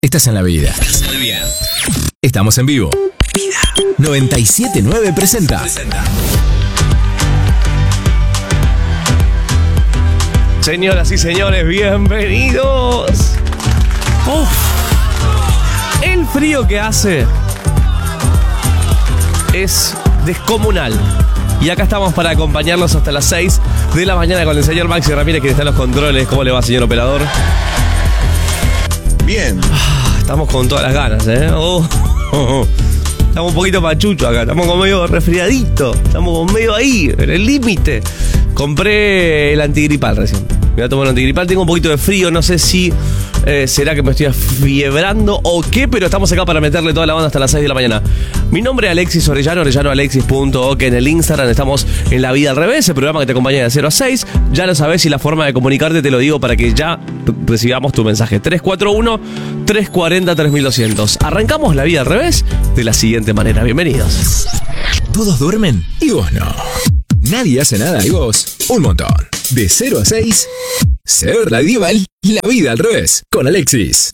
Estás en la vida. Estamos en vivo. 97.9 presenta. Señoras y señores, bienvenidos. El frío que hace es descomunal. Y acá estamos para acompañarlos hasta las 6 de la mañana con el señor Maxi Ramírez, que está en los controles. ¿Cómo le va, señor operador? Bien. Estamos con todas las ganas, ¿eh? Estamos un poquito pachucho acá, estamos como medio resfriadito, estamos como medio ahí, en el límite. Compré el antigripal recién. Me voy a tomar un antigripal, tengo un poquito de frío, no sé si será que me estoy afiebrando o qué, pero estamos acá para meterle toda la banda hasta las 6 de la mañana. Mi nombre es Alexis Orellano, orellanoalexis.ok en el Instagram. Estamos en La Vida al Revés, el programa que te acompaña de 0 a 6. Ya lo sabés y la forma de comunicarte te lo digo para que ya recibamos tu mensaje. 341-340-3200. Arrancamos La Vida al Revés de la siguiente manera. Bienvenidos. Todos duermen y vos no. Nadie hace nada y vos un montón. De 0 a 6, Ser Radioval, La Vida al Revés, con Alexis.